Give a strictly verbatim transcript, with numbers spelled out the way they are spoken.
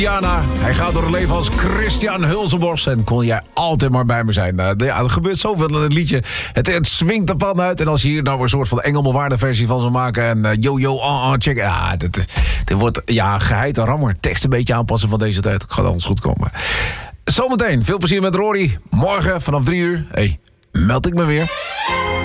Jana, hij gaat door het leven als Christian Hulsenbos. En kon jij altijd maar bij me zijn. Uh, ja, er gebeurt zoveel in het liedje. Het, het swingt de pan uit. En als je hier nou een soort van Engelbewaarde versie van zou maken. En uh, yo, yo, uh, uh, check. Ja, dit, dit wordt ja, geheid en rammer. Tekst een beetje aanpassen van deze tijd. Gaat alles goed komen. Zometeen, veel plezier met Rory. Morgen vanaf drie uur. Hey, meld ik me weer.